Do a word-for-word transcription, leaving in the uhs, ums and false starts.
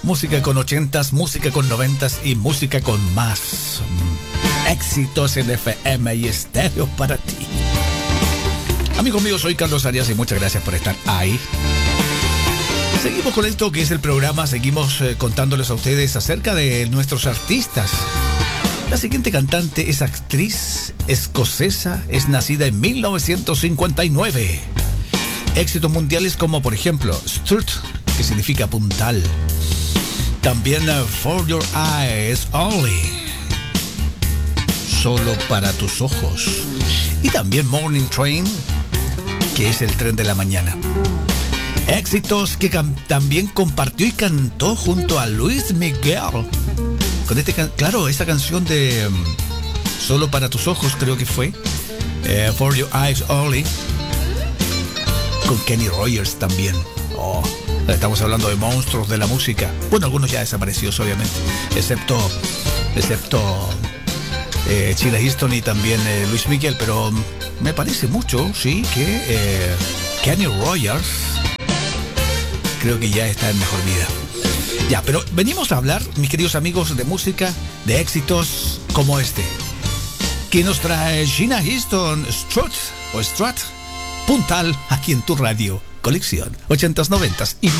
Música con ochentas, música con noventas y música con más. Éxitos en F M y estéreo para ti. Amigo mío, soy Carlos Arias y muchas gracias por estar ahí. Seguimos con esto que es el programa, seguimos eh, contándoles a ustedes acerca de nuestros artistas. La siguiente cantante es actriz escocesa, es nacida en mil novecientos cincuenta y nueve. Éxitos mundiales como por ejemplo Strut, que significa puntal. También uh, For Your Eyes Only, solo para tus ojos. Y también Morning Train, que es el tren de la mañana. Éxitos que también compartió y cantó junto a Luis Miguel. Con este, claro, esta canción de um, Solo para tus ojos, creo que fue. Uh, For Your Eyes Only. Con Kenny Rogers también. Oh, estamos hablando de monstruos de la música. Bueno, algunos ya desaparecidos, obviamente. Excepto, excepto eh, Sheila Easton y también eh, Luis Miguel. Pero me parece mucho, sí, que eh, Kenny Rogers creo que ya está en mejor vida. Ya, pero venimos a hablar, mis queridos amigos, de música, de éxitos como este, que nos trae Sheila Easton, Strut o Strut, puntal, aquí en tu radio. Colección ochentas, noventas y